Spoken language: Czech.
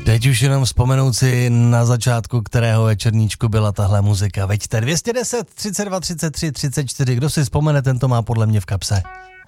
Teď už jenom vzpomenout si na začátku kterého večerníčku byla tahle muzika. Veďte 210 32 33 34, kdo si vzpomene, ten to má podle mě v kapse.